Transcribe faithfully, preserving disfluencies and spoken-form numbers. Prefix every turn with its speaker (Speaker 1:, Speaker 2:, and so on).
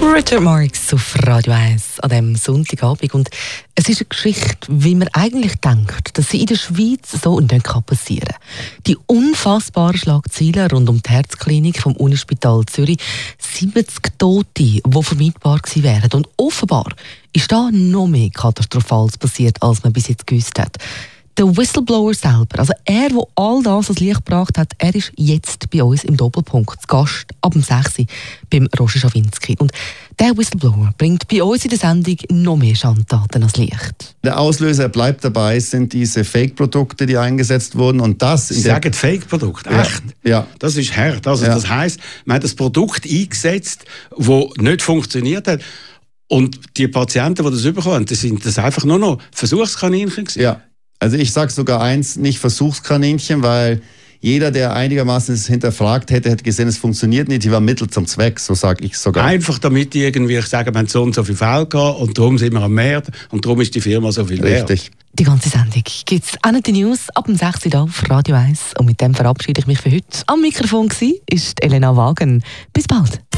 Speaker 1: Richard Marx auf Radio eins an diesem Sonntagabend. Und es ist eine Geschichte, wie man eigentlich denkt, dass sie in der Schweiz so nicht passieren kann. Die unfassbaren Schlagzeilen rund um die Herzklinik vom Unispital Zürich. siebzig Tote, die vermeidbar gewesen wären. Und offenbar ist da noch mehr Katastrophales passiert, als man bis jetzt gewusst hat. Der Whistleblower selber, also er, der all das ans Licht gebracht hat, er ist jetzt bei uns im Doppelpunkt zu Gast ab dem sechs Uhr beim Roger Schawinski. Und der Whistleblower bringt bei uns in der Sendung noch mehr Schandtaten ans Licht.
Speaker 2: Der Auslöser bleibt dabei, sind diese Fake-Produkte, die eingesetzt wurden. Und das
Speaker 3: Sie sagen Fake-Produkt, echt?
Speaker 2: Ja. ja.
Speaker 3: Das ist hart. Also
Speaker 2: ja.
Speaker 3: Das heisst, man hat das Produkt eingesetzt, das nicht funktioniert hat. Und die Patienten, die das bekommen, das sind das einfach nur noch Versuchskaninchen gewesen.
Speaker 2: Ja. Also ich sage sogar eins, nicht Versuchskaninchen, weil jeder, der einigermaßen es hinterfragt hätte, hätte gesehen, es funktioniert nicht, die war Mittel zum Zweck, so sage ich sogar.
Speaker 3: Einfach damit die irgendwie sagen, wir haben so und so viel Fälle gehabt und darum sind wir am Markt und darum ist die Firma so viel wert.
Speaker 2: Richtig.
Speaker 1: Die ganze Sendung gibt es auch die News ab dem sechs Uhr auf Radio eins. Und mit dem verabschiede ich mich für heute. Am Mikrofon war Elena Wagen. Bis bald.